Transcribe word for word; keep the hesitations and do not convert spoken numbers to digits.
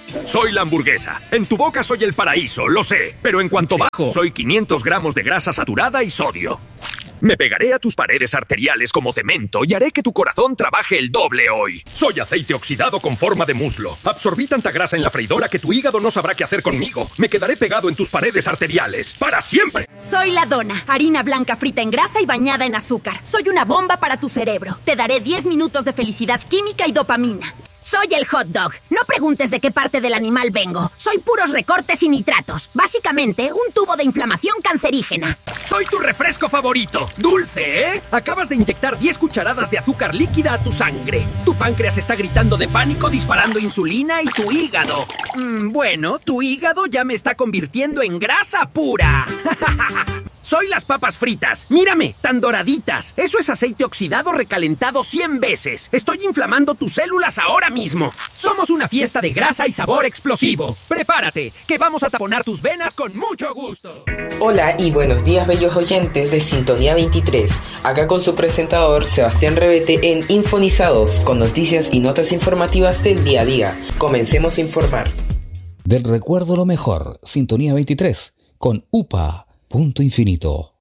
Soy la hamburguesa. En tu boca soy el paraíso, lo sé. Pero en cuanto bajo, soy quinientos gramos de grasa saturada y sodio. Me pegaré a tus paredes arteriales como cemento y haré que tu corazón trabaje el doble hoy. Soy aceite oxidado con forma de muslo. Absorbí tanta grasa en la freidora que tu hígado no sabrá qué hacer conmigo. Me quedaré pegado en tus paredes arteriales. ¡Para siempre! Soy la dona. Harina blanca frita en grasa y bañada en azúcar. Soy una bomba para tu cerebro. Te daré diez minutos de felicidad química y dopamina. Soy el hot dog. No preguntes de qué parte del animal vengo. Soy puros recortes y nitratos. Básicamente, un tubo de inflamación cancerígena. Soy tu refresco favorito. Dulce, ¿eh? Acabas de inyectar diez cucharadas de azúcar líquida a tu sangre. Tu páncreas está gritando de pánico, disparando insulina y tu hígado. Mm, bueno, tu hígado ya me está convirtiendo en grasa pura. Soy las papas fritas. Mírame, tan doraditas. Eso es aceite oxidado recalentado cien veces. Estoy inflamando tus células ahora mismo. Somos una fiesta de grasa y sabor explosivo. Prepárate, que vamos a taponar tus venas con mucho gusto. Hola y buenos días, bellos oyentes de Sintonía veintitrés. Acá con su presentador Sebastián Revete en Infonizados, con noticias y notas informativas del día a día. Comencemos a informar. Del recuerdo lo mejor, Sintonía veintitrés, con U P A. Punto Infinito.